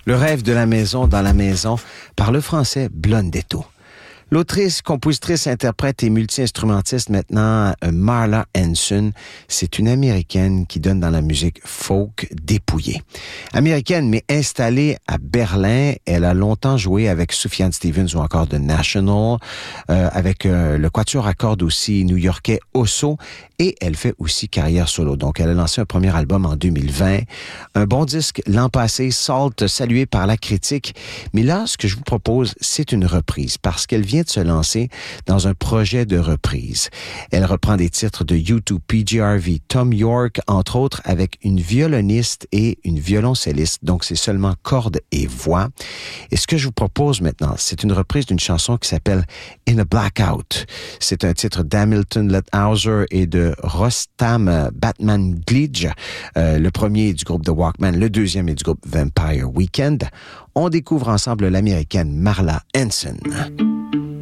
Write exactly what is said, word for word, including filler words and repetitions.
Le rêve de la maison dans la maison par le français Blondetto. L'autrice, compositrice, interprète et multi-instrumentiste maintenant, Marla Hanson, c'est une Américaine qui donne dans la musique folk dépouillée. Américaine, mais installée à Berlin, elle a longtemps joué avec Sufjan Stevens ou encore The National, euh, avec euh, le quatuor à cordes aussi new-yorkais Osso, et elle fait aussi carrière solo. Donc, elle a lancé un premier album en deux mille vingt, un bon disque l'an passé, Salt, salué par la critique. Mais là, ce que je vous propose, c'est une reprise, parce qu'elle vient de se lancer dans un projet de reprise. Elle reprend des titres de U deux, P G R V, Tom York, entre autres, avec une violoniste et une violoncelliste. Donc, c'est seulement cordes et voix. Et ce que je vous propose maintenant, c'est une reprise d'une chanson qui s'appelle In a Blackout. C'est un titre d'Hamilton Lethauser et de Rostam Batman Glidge. Euh, le premier est du groupe The Walkmen, le deuxième est du groupe Vampire Weekend. On découvre ensemble l'américaine Marla Hanson.